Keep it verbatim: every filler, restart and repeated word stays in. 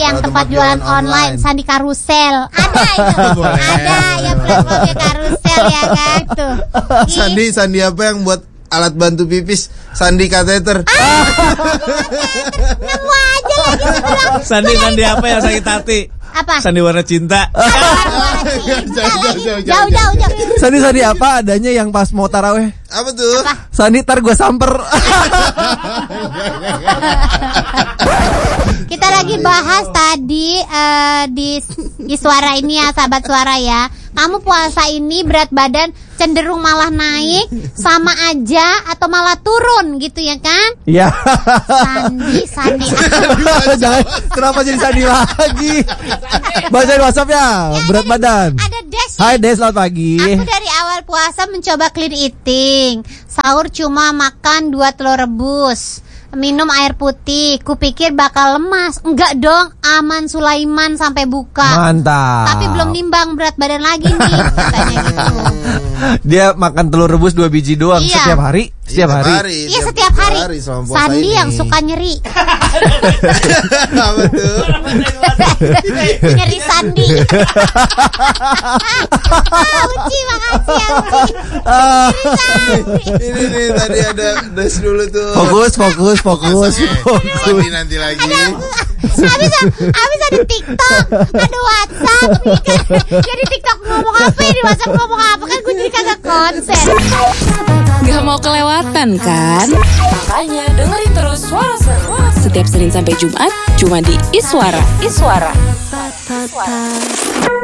yang Oh, tempat, tempat jualan jualan online, online. Sandi Karusel. Ada itu. Boleh. Ada yang platformnya Karusel ya kan tuh. Ih, Sandi, Sandi apa yang buat alat bantu pipis? Sandi kateter. nemu aja lagi sebelah. Sandi Sandi apa yang sakit hati? Apa? Sandi warna cinta. Jauh jauh jauh. Sandi Sandi apa adanya yang pas mau taraweh? Apa tuh? Sandi tar gue samper. Kita lagi bahas tadi eh, di di suara ini ya, sahabat suara ya. Kamu puasa ini berat badan cenderung malah naik, sama aja atau malah turun gitu ya kan? Iya. Sandi, Sandi. Jangan, kenapa jadi Sandi lagi? Bacain WhatsApp ya, berat badan. Ada Des. Hai Des, selamat pagi. Aku dari awal puasa mencoba clean eating. Sahur cuma makan dua telur rebus, minum air putih. Kupikir bakal lemas. Enggak dong, aman Sulaiman sampai buka. Mantap. Tapi belum nimbang berat badan lagi nih, katanya gitu. Dia makan telur rebus dua biji doang Iya. setiap hari. Setiap hari. Iya setiap hari. selama puasa Sandi ini. yang suka nyeri. Apa tuh? Nyeri Sandi. Ah, Uci, makasih ya Uci. Ah. Ini nih tadi ada Des dulu tuh. Fokus, fokus, fokus. Sandi nanti lagi. Habis habis ada TikTok, ada WhatsApp. Jadi TikTok ngomong apa ya, di WhatsApp ngomong apa, kan gue jadi kagak konsen. Gak mau kelewatan kan? Makanya dengerin terus Suara Seru setiap Senin sampai Jumat cuma di Iswara. Iswara.